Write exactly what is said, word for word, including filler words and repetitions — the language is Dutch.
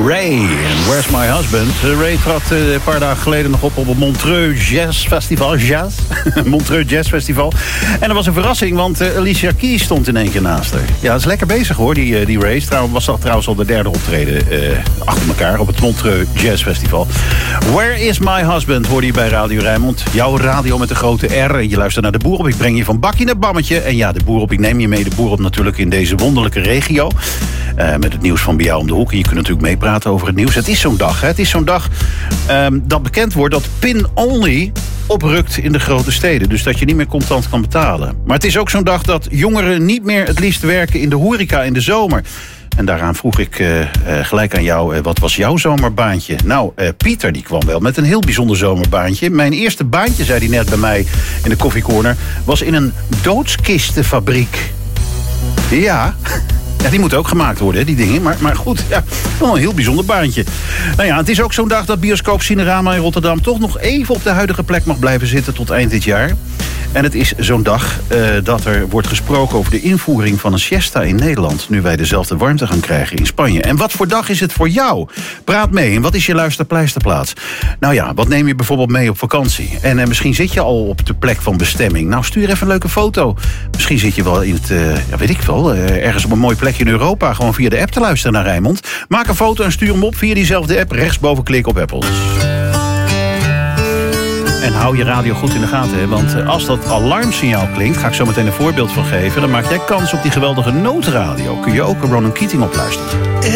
Ray, en Where's My Husband? Ray trad uh, een paar dagen geleden nog op op het Montreux Jazz Festival. Jazz? Montreux Jazz Festival. En dat was een verrassing, want uh, Alicia Keys stond in één keer naast haar. Ja, dat is lekker bezig hoor, die, uh, die Ray. Trouwens, was dat trouwens al de derde optreden uh, achter elkaar op het Montreux Jazz Festival. Where is My Husband hoorde je bij Radio Rijnmond. Jouw radio met de grote R. En je luistert naar De Boer op. Ik breng je van bakje naar bammetje. En ja, De Boer op. Ik neem je mee De Boer op natuurlijk in deze wonderlijke regio. Uh, met het nieuws van bij jou om de hoek. En je kunt natuurlijk meepraten over het nieuws. Het is zo'n dag. Hè? Het is zo'n dag um, dat bekend wordt dat pin-only oprukt in de grote steden. Dus dat je niet meer contant kan betalen. Maar het is ook zo'n dag dat jongeren niet meer het liefst werken in de horeca in de zomer. En daaraan vroeg ik uh, uh, gelijk aan jou, uh, wat was jouw zomerbaantje? Nou, uh, Pieter die kwam wel met een heel bijzonder zomerbaantje. Mijn eerste baantje, zei hij net bij mij in de koffiecorner, was in een doodskistenfabriek. Ja... Ja, die moeten ook gemaakt worden, hè, die dingen. Maar, maar goed, ja, wel een heel bijzonder baantje. Nou ja, het is ook zo'n dag dat bioscoop Cinerama in Rotterdam toch nog even op de huidige plek mag blijven zitten tot eind dit jaar. En het is zo'n dag uh, dat er wordt gesproken over de invoering van een siesta in Nederland. Nu wij dezelfde warmte gaan krijgen in Spanje. En wat voor dag is het voor jou? Praat mee. En wat is je luisterpleisterplaats? Nou ja, wat neem je bijvoorbeeld mee op vakantie? En uh, misschien zit je al op de plek van bestemming. Nou, stuur even een leuke foto. Misschien zit je wel in het, uh, ja, weet ik wel, uh, ergens op een mooi plekje in Europa. Gewoon via de app te luisteren naar Rijnmond. Maak een foto en stuur hem op via diezelfde app. Rechtsboven klik op Apples. En hou je radio goed in de gaten, hè? Want als dat alarmsignaal klinkt, ga ik zo meteen een voorbeeld van geven. Dan maak jij kans op die geweldige noodradio. Kun je ook een Ronan Keating opluisteren.